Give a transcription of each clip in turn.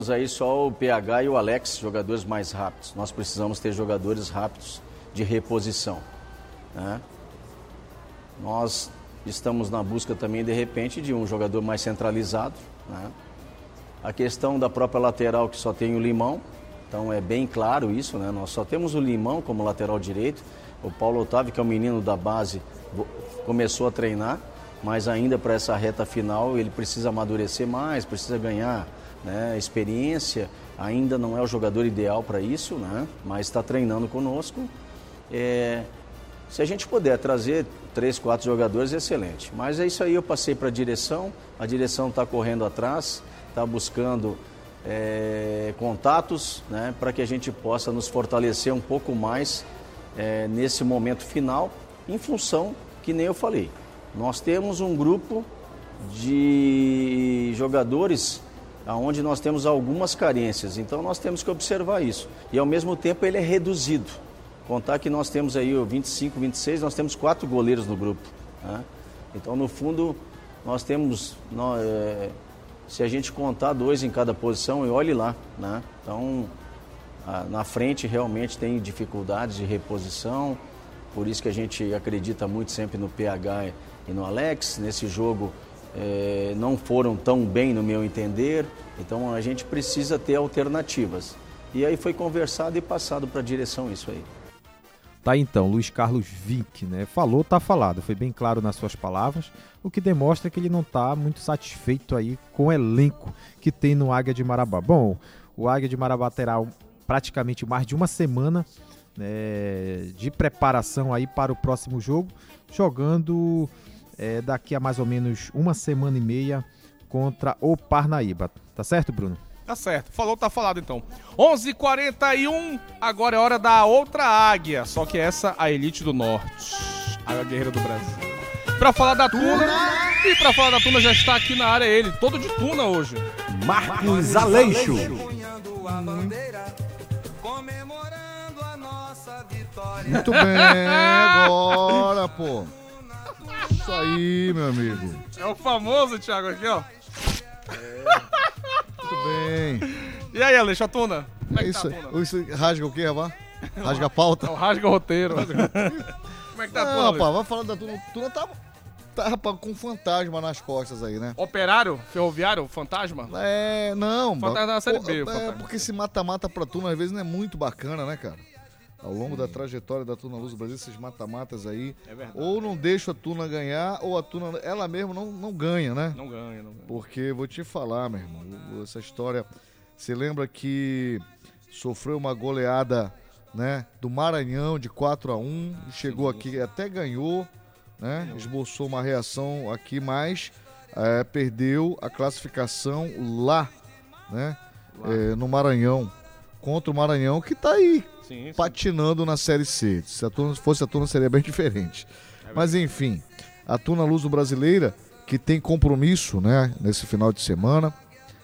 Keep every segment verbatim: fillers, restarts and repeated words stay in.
Aí só o P H e o Alex, jogadores mais rápidos. Nós precisamos ter jogadores rápidos de reposição, né? Nós estamos na busca também, de repente, de um jogador mais centralizado, né? A questão da própria lateral, que só tem o Limão, então é bem claro isso, né? Nós só temos o Limão como lateral direito. O Paulo Otávio, que é um menino da base, começou a treinar, mas ainda para essa reta final ele precisa amadurecer mais, precisa ganhar, né, experiência. Ainda não é o jogador ideal para isso, né? Mas está treinando conosco. É, se a gente puder trazer três, quatro jogadores, excelente. Mas é isso aí, eu passei para a direção, a direção está correndo atrás, está buscando é, contatos, né, para que a gente possa nos fortalecer um pouco mais é, nesse momento final, em função, que nem eu falei, nós temos um grupo de jogadores onde nós temos algumas carências, então nós temos que observar isso. E ao mesmo tempo ele é reduzido. Contar que nós temos aí o vinte e cinco, vinte e seis, nós temos quatro goleiros no grupo, né? Então no fundo nós temos, nós, é, se a gente contar dois em cada posição, e olhe lá, né? Então a, na frente realmente tem dificuldades de reposição, por isso que a gente acredita muito sempre no P H e no Alex. Nesse jogo É, não foram tão bem no meu entender, então a gente precisa ter alternativas. E aí foi conversado e passado para a direção isso aí. Tá, então, Luiz Carlos Vinck, né? Falou, tá falado, foi bem claro nas suas palavras, o que demostra que ele não tá muito satisfeito aí com o elenco que tem no Águia de Marabá. Bom, o Águia de Marabá terá praticamente mais de uma semana, né, de preparação aí para o próximo jogo, jogando É, daqui a mais ou menos uma semana e meia contra o Parnaíba. Tá certo, Bruno? Tá certo. Falou, tá falado então. onze e quarenta e um, agora é hora da outra águia, só que essa a Elite do Norte, a guerreira do Brasil. Pra falar da Tuna, e pra falar da Tuna já está aqui na área ele, todo de Tuna hoje. Marcos Aleixo. Muito bem, agora, pô. Isso aí, meu amigo. É o famoso, Thiago, aqui, ó. É. Muito bem. E aí, Aleixo, a Tuna? Como é, é que isso, tá a Tuna? Isso rasga o quê, rapaz? Rasga a pauta? É o rasga o roteiro. Como é que tá a Tuna, Não, rapaz, vai falar da Tuna. Tuna tá, tá, rapaz, com fantasma nas costas aí, né? Operário? Ferroviário? Fantasma? É, não. Fantasma da Série pô, B. É, porque esse mata-mata pra Tuna às vezes não é muito bacana, né, cara? Ao longo da trajetória da Tuna Luz do Brasil, esses mata-matas aí, é verdade, ou não deixa a Tuna ganhar, ou a Tuna, ela mesma não, não ganha, né? Não ganha, não ganha. Porque, vou te falar, meu irmão, essa história, você lembra que sofreu uma goleada, né, do Maranhão de quatro a um, chegou aqui, até ganhou, né, esboçou uma reação aqui, mas é, perdeu a classificação lá, né, lá. É, no Maranhão, contra o Maranhão, que tá aí, sim, sim, patinando na Série C. Se a Tuna fosse a Tuna, seria bem diferente. É, mas enfim, a Tuna Luso Brasileira, que tem compromisso, né, nesse final de semana,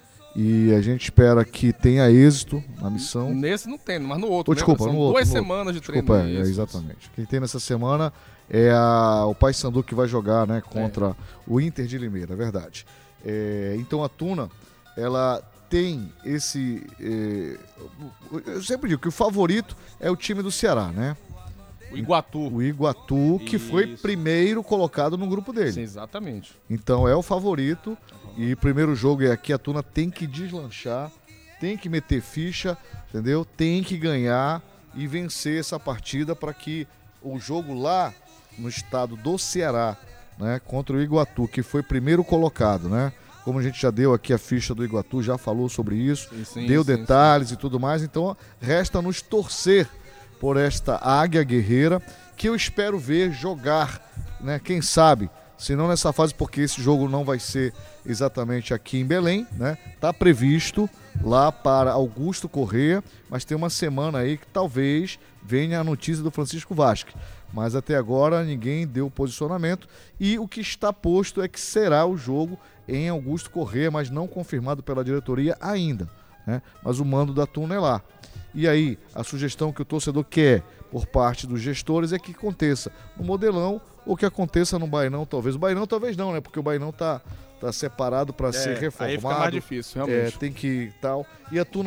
e a gente espera que tenha êxito na missão. Nesse não tem, mas no outro. Oh, desculpa, São no outro. Duas no semanas outro. de treino. Desculpa, é, é, exatamente. Quem tem nessa semana é a, o Paysandu que vai jogar, né, contra é. o Inter de Limeira, é verdade. É, então a Tuna, ela tem esse... É, eu sempre digo que o favorito é o time do Ceará, né? O Iguatu. O Iguatu, que Isso. foi primeiro colocado no grupo dele. Sim, exatamente. Então é o favorito. E primeiro jogo é aqui, a Tuna tem que deslanchar, tem que meter ficha, entendeu? Tem que ganhar e vencer essa partida para que o jogo lá no estado do Ceará, né, contra o Iguatu, que foi primeiro colocado, né? Como a gente já deu aqui a ficha do Iguatu, já falou sobre isso, sim, sim, deu sim, detalhes sim. e tudo mais. Então resta nos torcer por esta águia guerreira, que eu espero ver jogar, né? Quem sabe, se não nessa fase, porque esse jogo não vai ser exatamente aqui em Belém, né? Tá previsto lá para Augusto Corrêa, mas tem uma semana aí que talvez venha a notícia do Francisco Vasque. Mas até agora ninguém deu posicionamento e o que está posto é que será o jogo em Augusto Corrêa, mas não confirmado pela diretoria ainda, né? Mas o mando da Tuna é lá. E aí, a sugestão que o torcedor quer por parte dos gestores é que aconteça no Modelão ou que aconteça no Bainão, talvez. O Bainão talvez não, né? Porque o Bainão tá, tá separado para ser Aí fica mais reformado. difícil, É, realmente. tem que tal. E a Tuna